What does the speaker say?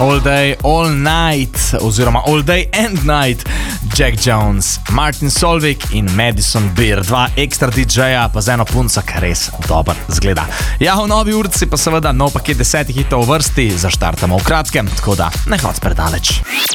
All Day, All Night oziroma All Day and Night, Jack Jones, Martin Solveig in Madison Beer, dva ekstra DJ-ja, pa z eno punco, ki res dobro zgleda. Ja, v novi urci pa seveda nov paket 10 hitov v vrsti, zaštartamo v kratkem, tako da ne hod predaleč.